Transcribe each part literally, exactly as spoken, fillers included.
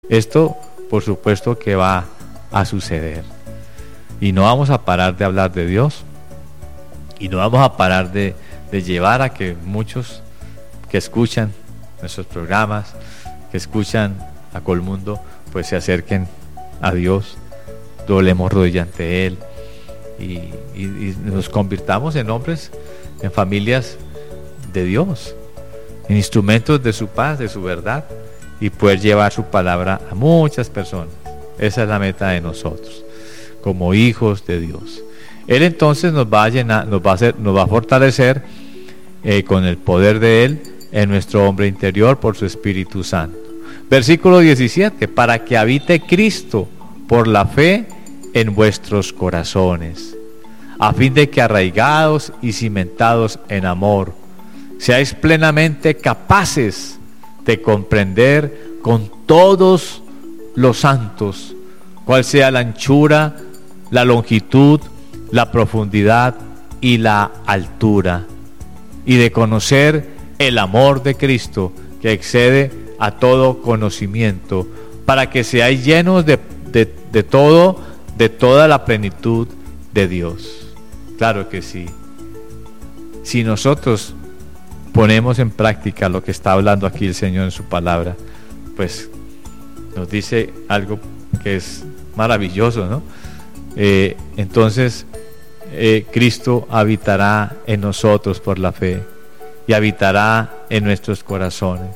Esto, por supuesto, que va a suceder. Y no vamos a parar de hablar de Dios. Y no vamos a parar de, de llevar a que muchos que escuchan nuestros programas, que escuchan a Colmundo, pues se acerquen a Dios, doblemos rodilla ante Él y, y, y nos convirtamos en hombres, en familias de Dios, en instrumentos de su paz, de su verdad, y poder llevar su palabra a muchas personas. Esa es la meta de nosotros, como hijos de Dios. Él entonces nos va a llenar, nos va a hacer, nos va a fortalecer eh, con el poder de Él en nuestro hombre interior por su Espíritu Santo. Versículo diecisiete, para que habite Cristo por la fe en vuestros corazones, a fin de que arraigados y cimentados en amor, seáis plenamente capaces de comprender con todos los santos cuál sea la anchura, la longitud, la profundidad y la altura, y de conocer el amor de Cristo que excede a todo conocimiento, para que seáis llenos de, de, de todo, de toda la plenitud de Dios. Claro que sí. Si nosotros ponemos en práctica lo que está hablando aquí el Señor en su palabra, pues nos dice algo que es maravilloso, ¿no? Eh, entonces eh, Cristo habitará en nosotros por la fe y habitará en nuestros corazones,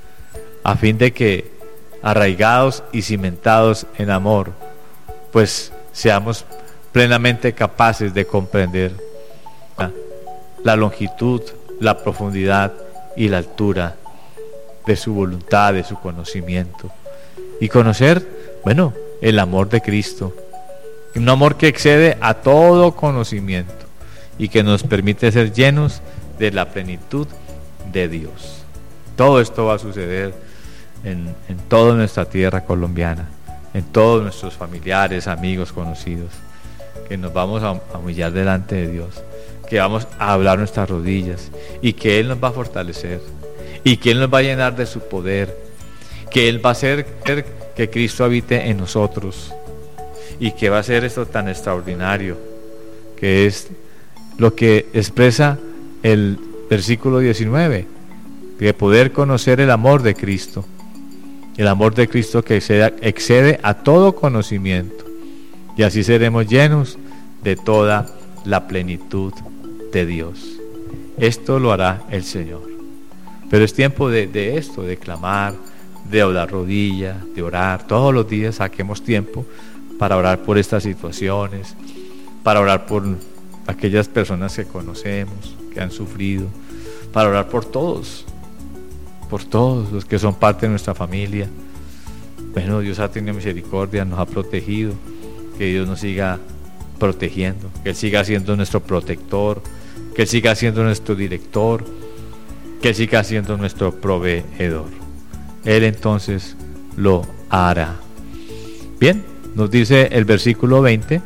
a fin de que arraigados y cimentados en amor, pues seamos plenamente capaces de comprender la, la longitud, la profundidad y la altura de su voluntad, de su conocimiento, y conocer, bueno, el amor de Cristo, un amor que excede a todo conocimiento y que nos permite ser llenos de la plenitud de Dios. Todo esto va a suceder en, en toda nuestra tierra colombiana, en todos nuestros familiares, amigos, conocidos, que nos vamos a, a humillar delante de Dios, que vamos a hablar nuestras rodillas y que Él nos va a fortalecer y que Él nos va a llenar de su poder, que Él va a hacer que Cristo habite en nosotros y que va a ser esto tan extraordinario, que es lo que expresa el versículo diecinueve, de poder conocer el amor de Cristo, el amor de Cristo que excede, excede a todo conocimiento, y así seremos llenos de toda la plenitud de Dios. Esto lo hará el Señor, pero es tiempo de, de esto, de clamar, de doblar rodilla, de orar. Todos los días saquemos tiempo para orar por estas situaciones, para orar por aquellas personas que conocemos, que han sufrido, para orar por todos, por todos los que son parte de nuestra familia. Bueno, Dios ha tenido misericordia, nos ha protegido, que Dios nos siga protegiendo, que Él siga siendo nuestro protector, que Él siga siendo nuestro director, que Él siga siendo nuestro proveedor. Él entonces lo hará. Bien, nos dice el versículo veinte,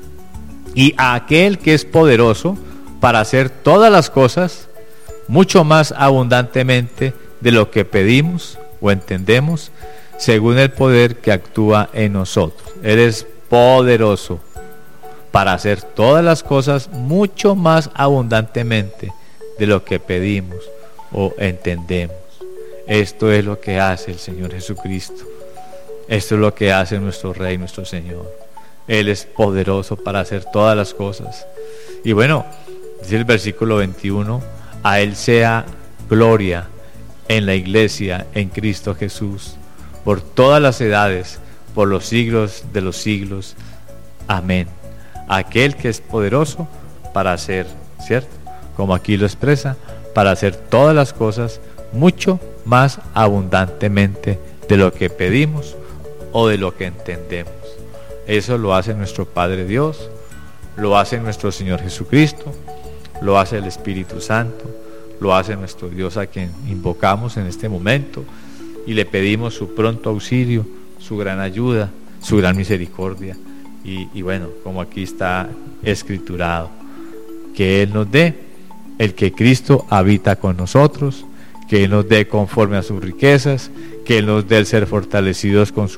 y a aquel que es poderoso para hacer todas las cosas mucho más abundantemente de lo que pedimos o entendemos, según el poder que actúa en nosotros. Él es poderoso para hacer todas las cosas mucho más abundantemente de lo que pedimos o entendemos. Esto es lo que hace el Señor Jesucristo. Esto es lo que hace nuestro Rey, nuestro Señor. Él es poderoso para hacer todas las cosas. Y bueno, dice el versículo veintiuno, a Él sea gloria en la iglesia, en Cristo Jesús, por todas las edades, por los siglos de los siglos. Amén. Aquel que es poderoso para hacer, ¿cierto? Como aquí lo expresa, para hacer todas las cosas mucho más abundantemente de lo que pedimos o de lo que entendemos. Eso lo hace nuestro Padre Dios, lo hace nuestro Señor Jesucristo, lo hace el Espíritu Santo, lo hace nuestro Dios, a quien invocamos en este momento y le pedimos su pronto auxilio, su gran ayuda, su gran misericordia. Y, y bueno, como aquí está escriturado, que Él nos dé el que Cristo habita con nosotros, que Él nos dé conforme a sus riquezas, que Él nos dé el ser fortalecidos con su